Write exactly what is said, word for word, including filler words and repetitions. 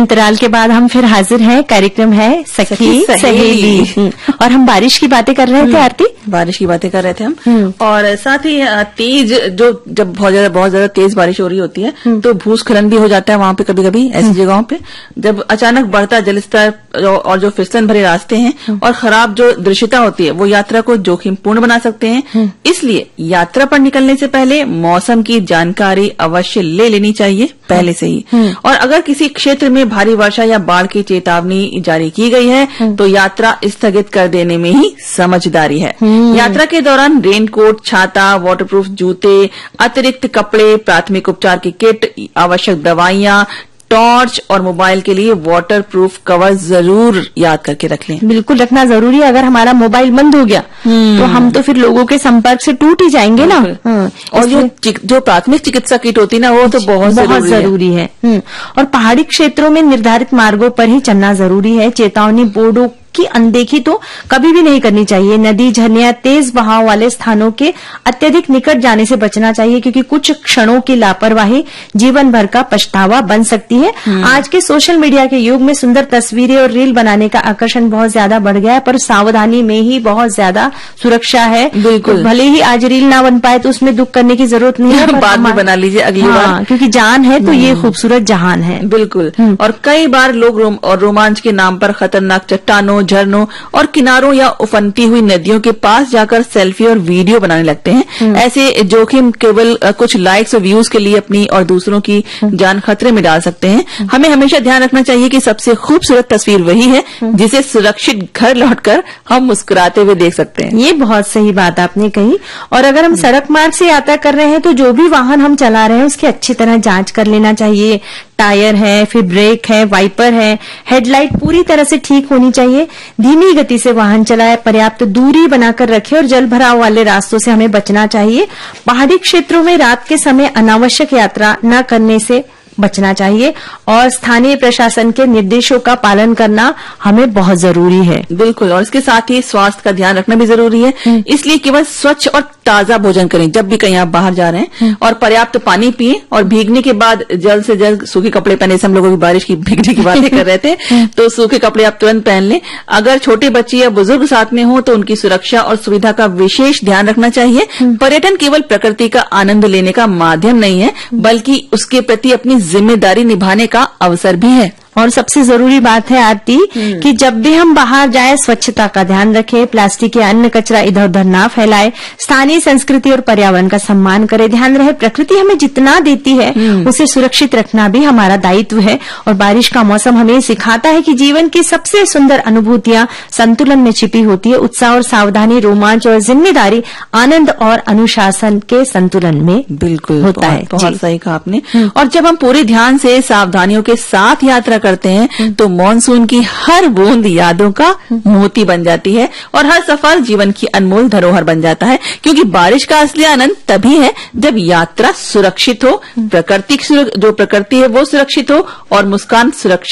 अंतराल के बाद हम फिर हाजिर हैं। कार्यक्रम है सखी सहेली और हम बारिश की बातें कर रहे थे। आरती, बारिश की बातें कर रहे थे हम, और साथ ही तेज जो जब बहुत ज्यादा बहुत ज्यादा तेज बारिश हो रही होती है तो भूस्खलन भी हो जाता है वहां पे कभी कभी ऐसी जगहों पे, जब अचानक बढ़ता जलस्तर और जो फिसलन भरे रास्ते हैं और खराब जो दृश्यता होती है वो यात्रा को जोखिमपूर्ण बना सकते हैं। इसलिए यात्रा पर निकलने से पहले मौसम की जानकारी अवश्य ले लेनी चाहिए पहले से ही। और अगर किसी क्षेत्र में भारी वर्षा या बाढ़ की चेतावनी जारी की गई है तो यात्रा स्थगित कर देने में ही समझदारी है। यात्रा के दौरान रेनकोट, छाता, वाटरप्रूफ जूते, अतिरिक्त कपड़े, प्राथमिक उपचार की किट, आवश्यक दवाइयां, टॉर्च और मोबाइल के लिए वाटर प्रूफ कवर जरूर याद करके रख लें। बिल्कुल रखना जरूरी है। अगर हमारा मोबाइल बंद हो गया तो हम तो फिर लोगों के संपर्क से टूट ही जाएंगे ना। और जो जो प्राथमिक चिकित्सा किट होती है ना वो तो बहुत बहुत जरूरी है। और पहाड़ी क्षेत्रों में निर्धारित मार्गों पर ही चलना जरूरी है। चेतावनी बोर्डों की अनदेखी तो कभी भी नहीं करनी चाहिए। नदी, झरने, तेज बहाव वाले स्थानों के अत्यधिक निकट जाने से बचना चाहिए, क्योंकि कुछ क्षणों की लापरवाही जीवन भर का पछतावा बन सकती है। आज के सोशल मीडिया के युग में सुंदर तस्वीरें और रील बनाने का आकर्षण बहुत ज्यादा बढ़ गया है, पर सावधानी में ही बहुत ज्यादा सुरक्षा है। बिल्कुल, तो भले ही आज रील ना बन पाए तो उसमें दुख करने की जरूरत नहीं है, बाद में बना लीजिए अगली हाँ, बार, क्योंकि जान है तो ये खूबसूरत जहान है। बिल्कुल। और कई बार लोग रोम, और रोमांच के नाम पर खतरनाक चट्टानों, झरनों और किनारों या उफनती हुई नदियों के पास जाकर सेल्फी और वीडियो बनाने लगते हैं। ऐसे जोखिम केवल कुछ लाइक्स और व्यूज के लिए अपनी और दूसरों की जान खतरे में डाल सकते हैं। हमें हमेशा ध्यान रखना चाहिए कि सबसे खूबसूरत तस्वीर वही है जिसे सुरक्षित घर लौटकर हम मुस्कुराते हुए देख सकते हैं। ये बहुत सही बात आपने कही। और अगर हम सड़क मार्ग से यात्रा कर रहे हैं तो जो भी वाहन हम चला रहे हैं उसकी अच्छी तरह जांच कर लेना चाहिए। टायर है, फिर ब्रेक है, वाइपर है, हेडलाइट पूरी तरह से ठीक होनी चाहिए। धीमी गति से वाहन चलाए, पर्याप्त दूरी बनाकर रखे और जल भराव वाले रास्तों से हमें बचना चाहिए। पहाड़ी क्षेत्रों में रात के समय अनावश्यक यात्रा न करने से बचना चाहिए और स्थानीय प्रशासन के निर्देशों का पालन करना हमें बहुत जरूरी है। बिल्कुल, और इसके साथ ही स्वास्थ्य का ध्यान रखना भी जरूरी है। इसलिए केवल स्वच्छ और ताजा भोजन करें जब भी कहीं आप बाहर जा रहे हैं, और पर्याप्त पानी पिएं, और भीगने के बाद जल्द से जल्द सूखे कपड़े पहने। हम लोगों की बारिश की भीगने की बातें कर रहे थे तो सूखे कपड़े आप तुरंत पहन लें। अगर छोटे बच्चे या बुजुर्ग साथ में हो तो उनकी सुरक्षा और सुविधा का विशेष ध्यान रखना चाहिए। पर्यटन केवल प्रकृति का आनंद लेने का माध्यम नहीं है, बल्कि उसके प्रति अपनी जिम्मेदारी निभाने का अवसर भी है। और सबसे जरूरी बात है आरती कि जब भी हम बाहर जाए स्वच्छता का ध्यान रखें, प्लास्टिक या अन्य कचरा इधर उधर ना फैलाए, स्थानीय संस्कृति और पर्यावरण का सम्मान करें। ध्यान रहे प्रकृति हमें जितना देती है उसे सुरक्षित रखना भी हमारा दायित्व है। और बारिश का मौसम हमें सिखाता है कि जीवन की सबसे सुंदर अनुभूतियां संतुलन में छिपी होती है। उत्साह और सावधानी, रोमांच और जिम्मेदारी, आनंद और अनुशासन के संतुलन में बिल्कुल होता है। बहुत सही कहा आपने। और जब हम पूरे ध्यान से सावधानियों के साथ यात्रा करते हैं तो मॉनसून की हर बूंद यादों का मोती बन जाती है और हर सफर जीवन की अनमोल धरोहर बन जाता है। क्योंकि बारिश का असली आनंद तभी है जब यात्रा सुरक्षित हो, प्रकृति जो प्रकृति है वो सुरक्षित हो और मुस्कान सुरक्षित